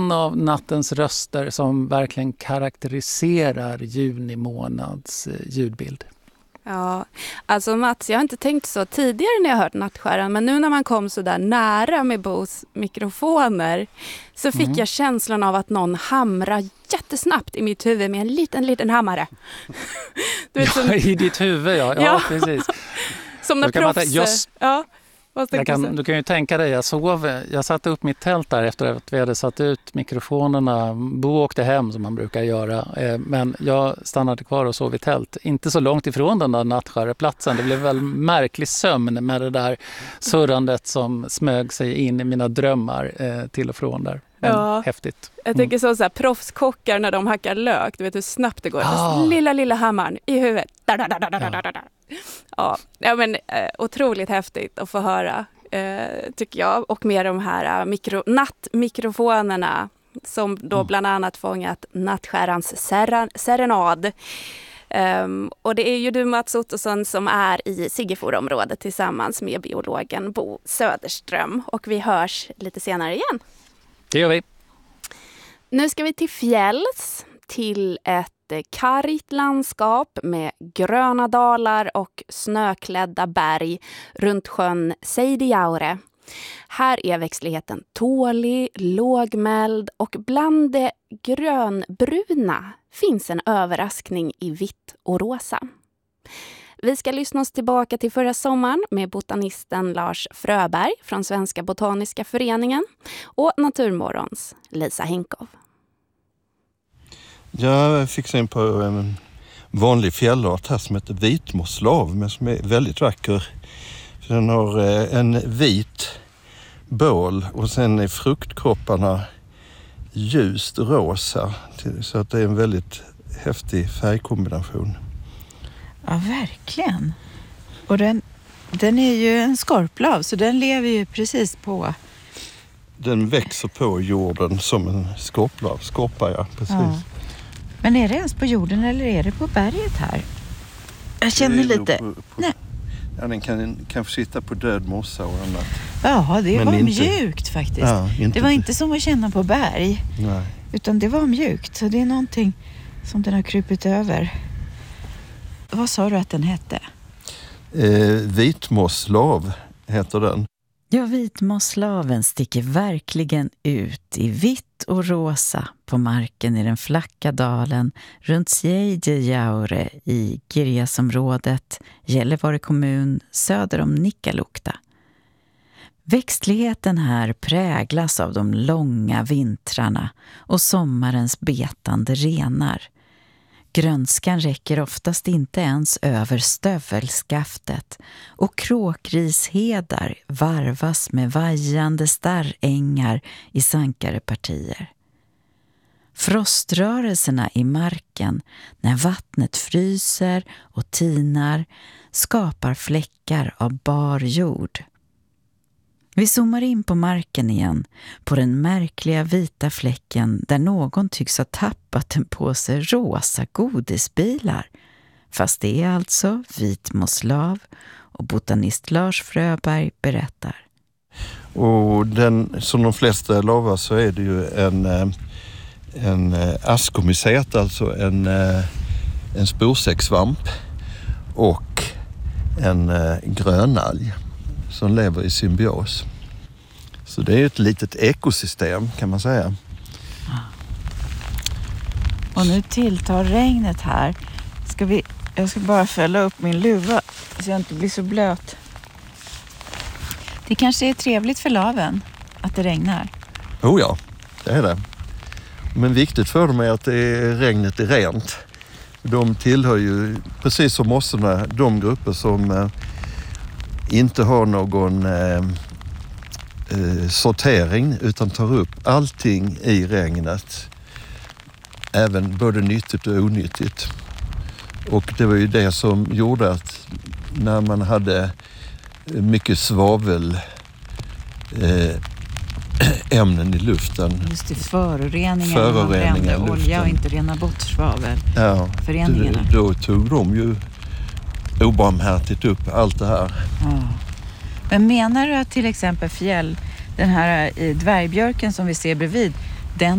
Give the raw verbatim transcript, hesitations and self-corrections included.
en av nattens röster som verkligen karaktäriserar juni månads ljudbild. Ja, alltså Mats, jag har inte tänkt så tidigare när jag hört nattskäran, men nu när man kom så där nära med Bose mikrofoner så fick mm. jag känslan av att någon hamrar jättesnabbt i mitt huvud med en liten, liten hammare. Du vet, ja, som... i ditt huvud, ja. Ja, ja. Precis. Som när proffs... Just... Ja. Jag kan, du kan ju tänka dig, jag sov, jag satte upp mitt tält där efter att vi hade satt ut mikrofonerna. Bo åkte hem som man brukar göra, men jag stannade kvar och sov i tält. Inte så långt ifrån den där nattskärdeplatsen. Det blev väl märklig sömn med det där surrandet som smög sig in i mina drömmar eh, till och från där. Men ja, häftigt. Jag tänker så, så här, proffskockar när de hackar lök. Du vet hur snabbt det går. Ah. Lilla, lilla hammaren i huvudet. Da, da, da, da, da, da, da. Ja. Ja, men eh, otroligt häftigt att få höra, eh, tycker jag. Och med de här mikro, nattmikrofonerna som då mm. bland annat fångat nattskärans ser- serenad. Um, och det är ju du, Mats Ottosson, som är i Siggeforområdet tillsammans med biologen Bo Söderström. Och vi hörs lite senare igen. Det gör vi. Nu ska vi till fjälls, till ett kargt landskap med gröna dalar och snöklädda berg runt sjön Seidijaure. Här är växtligheten tålig, lågmäld och bland det grönbruna finns en överraskning i vitt och rosa. Vi ska lyssna oss tillbaka till förra sommaren med botanisten Lars Fröberg från Svenska Botaniska Föreningen och Naturmorgons Lisa Henkow. Jag fick se på en vanlig fjällart här som heter vitmosslav, men som är väldigt vacker. Den har en vit bål och sen är fruktkropparna ljust rosa. Så att det är en väldigt häftig färgkombination. Ja, verkligen. Och den, den är ju en skorplav, så den lever ju precis på. Den växer på jorden som en skorplav. Skorpa, ja, precis. Ja. Men är det ens på jorden eller är det på berget här? Jag känner lite... På, på, Nej. Ja, den kan, kan sitta på död mossa och annat. Ja, det Men var inte, mjukt faktiskt. Ja, inte, det var inte som att känna på berg. Nej. Utan det var mjukt. Så det är någonting som den har krupit över. Vad sa du att den hette? Eh, vitmosslav heter den. Ja, vitmosslaven sticker verkligen ut i vitt och rosa på marken i den flacka dalen runt Seidijaure i Girjasområdet, Gällivare kommun söder om Nikkaluokta. Växtligheten här präglas av de långa vintrarna och sommarens betande renar. Grönskan räcker oftast inte ens över stövelskaftet och kråkrishedar varvas med vajande starrängar i sankare partier. Froströrelserna i marken när vattnet fryser och tinar skapar fläckar av bar jord. Vi zoomar in på marken igen, på den märkliga vita fläcken där någon tycks ha tappat en påse rosa godisbilar. Fast det är alltså vitmosslav och botanist Lars Fröberg berättar. Och den, som de flesta lavar så är det ju en, en askomycet, alltså en, en sporsäcksvamp och en grönalg som lever i symbios. Så det är ett litet ekosystem kan man säga. Och nu tilltar regnet här. Ska vi, jag ska bara fälla upp min luva så jag inte blir så blöt. Det kanske är trevligt för laven att det regnar. Oh ja, det är det. Men viktigt för dem är att det är, regnet är rent. De tillhör ju, precis som mossorna, de grupper som eh, inte har någon eh, eh, sortering utan tar upp allting i regnet. Även både nyttigt och onyttigt. Och det var ju det som gjorde att när man hade mycket svavel eh, ämnen i luften. Just det, föroreningar. Föroreningar man brände olja och inte rena bort svavel. Ja, föreningarna. Då, då tog de ju obarmhärtigt upp allt det här. Ja. Men menar du att till exempel fjäll, den här dvärgbjörken som vi ser bredvid,